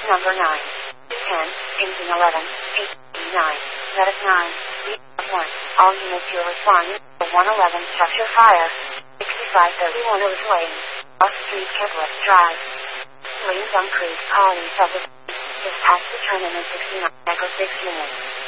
Number 9. 10, engine 11, 8, 9, medic 9, lead 1. All units you're responding to 111 structure fire. 6531 O's Lane. Off Street Kepler Drive. Lanes uncrewed, calling Subway. Dispatch the terminal 69, Echo 6 units.